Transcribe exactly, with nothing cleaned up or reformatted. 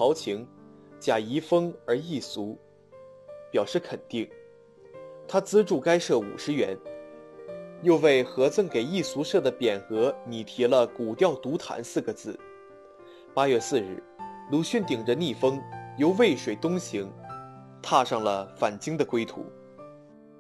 豪情，假遗风而易俗，表示肯定。他资助该社五十元，又为合赠给艺俗社的匾额拟题了古调独弹四个字。八月四日，鲁迅顶着逆风由渭水东行，踏上了返京的归途。